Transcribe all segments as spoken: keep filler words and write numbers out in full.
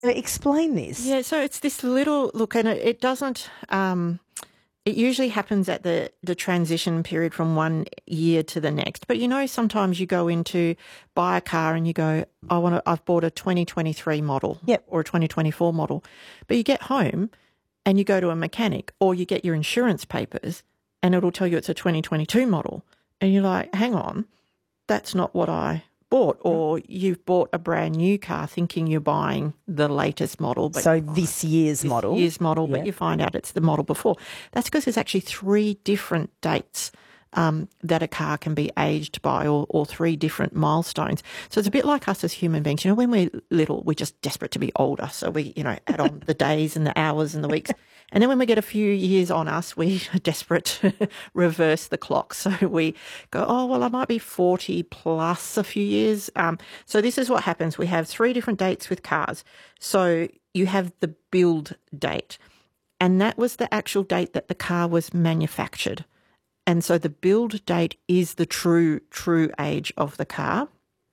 Explain this. Yeah, so it's this little look, and it, it doesn't. Um, it usually happens at the the transition period from one year to the next. But you know, sometimes you go into buy a car and you go, I want to. I've bought a twenty twenty-three model, Yep. or a twenty twenty-four model, but you get home and you go to a mechanic, or you get your insurance papers, and it'll tell you it's a twenty twenty-two model, and you're like, hang on, that's not what I bought. Or you've bought a brand new car thinking you're buying the latest model. But So this year's this model. year's model, Yeah. but you find out it's the model before. That's because there's actually three different dates um, that a car can be aged by, or, or three different milestones. So it's a bit like us as human beings. You know, when we're little, we're just desperate to be older. So we, you know, add on the days and the hours and the weeks. And then when we get a few years on us, we are desperate to reverse the clock. So we go, oh, well, I might be forty plus a few years. Um, so this is what happens. We have three different dates with cars. So you have the build date, and that was the actual date that the car was manufactured. And so the build date is the true, true age of the car.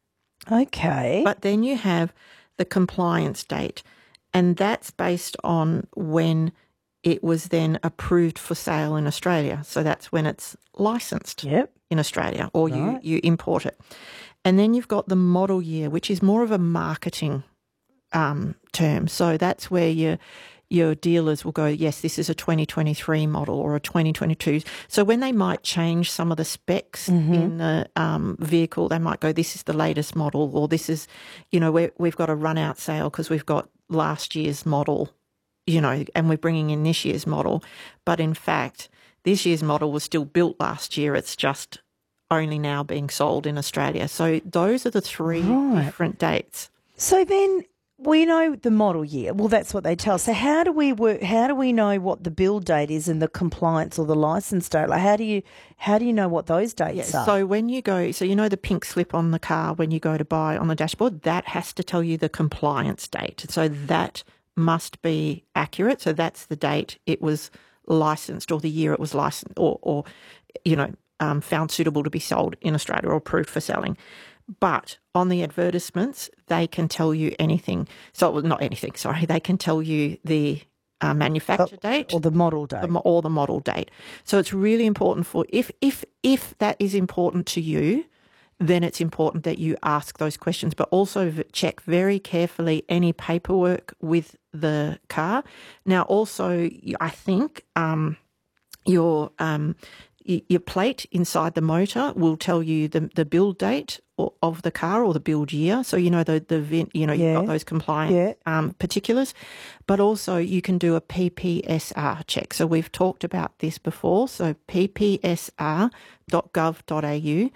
Okay. But then you have the compliance date, and that's based on when it was then approved for sale in Australia. So that's when it's licensed Yep. in Australia, or Right. you, you import it. And then you've got the model year, which is more of a marketing um, term. So that's where your your dealers will go, yes, this is a twenty twenty-three model or a twenty twenty-two. So when they might change some of the specs in the um, vehicle, they might go, this is the latest model, or this is, you know, we're, we've got a run out sale because we've got last year's model, you know, and we're bringing in this year's model. But in fact, this year's model was still built last year. It's just only now being sold in Australia. So those are the three Right. different dates. So then we know the model year. Well, that's what they tell us. So how do we work? How do we know what the build date is and the compliance or the license date? Like, how do you how do you know what those dates Yeah, are? so when you go, so you know the pink slip on the car when you go to buy on the dashboard, that has to tell you the compliance date. So that must be accurate. So that's the date it was licensed, or the year it was licensed, or, or you know, um, found suitable to be sold in Australia or approved for selling. But on the advertisements, they can tell you anything. So, well, not anything, sorry. They can tell you the uh, manufacture date or the model date. the, mo- or the model date. So it's really important for, if if if that is important to you, then it's important that you ask those questions, but also v- check very carefully any paperwork with the car. Now, also, y- I think um, your um, y- your plate inside the motor will tell you the the build date or, of the car, or the build year. So you know the the vin- you know Yeah. you've got those compliance Yeah. um, particulars, but also you can do a P P S R check. So we've talked about this before. So p p s r dot gov dot a u.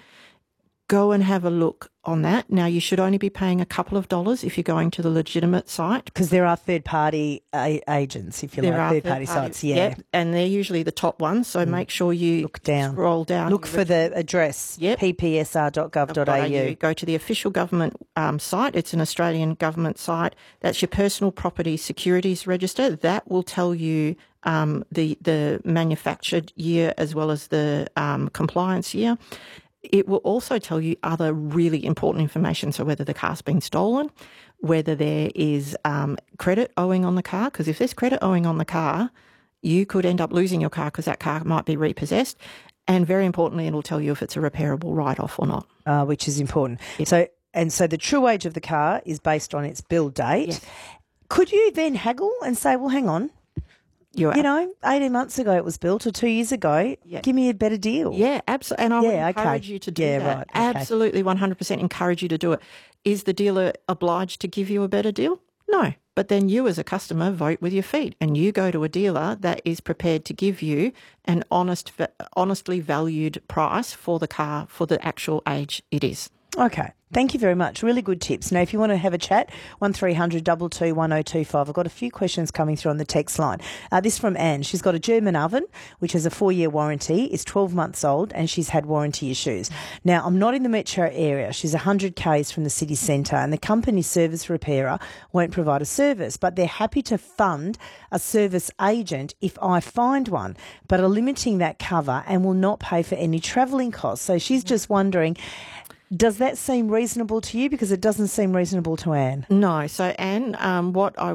Go and have a look on that. Now, you should only be paying a couple of dollars if you're going to the legitimate site. Because there are third-party a- agents, if you There like, are third-party third-party- sites, yeah. Yep, and they're usually the top ones. So make sure you Look down. scroll down. Look for the address, Yep. p p s r dot gov dot a u. Go to the official government um, site. It's an Australian government site. That's your personal property securities register. That will tell you um, the the manufactured year as well as the um, compliance year. It will also tell you other really important information. So whether the car's been stolen, whether there is um, credit owing on the car, because if there's credit owing on the car, you could end up losing your car because that car might be repossessed. And very importantly, it'll tell you if it's a repairable write-off or not. Uh, which is important. So, and so the true age of the car is based on its build date. Yes. Could you then haggle and say, well, hang on, You're you know, eighteen months ago it was built, or two years ago, Yeah. give me a better deal. Yeah, absolutely. And I would Yeah, okay. encourage you to do Yeah, that. right, okay. Absolutely, one hundred percent encourage you to do it. Is the dealer obliged to give you a better deal? No. But then you as a customer vote with your feet, and you go to a dealer that is prepared to give you an honest, honestly valued price for the car for the actual age it is. Okay. Thank you very much. Really good tips. Now, if you want to have a chat, one three hundred two two one oh two five. I've got a few questions coming through on the text line. Uh, this from Anne. She's got a German oven, which has a four-year warranty, is twelve months old, and she's had warranty issues. Now, I'm not in the metro area. She's one hundred kays from the city centre, and the company service repairer won't provide a service, but they're happy to fund a service agent if I find one, but are limiting that cover and will not pay for any travelling costs. So she's just wondering, Does that seem reasonable to you? Because it doesn't seem reasonable to Anne. No. So, Anne, um, what I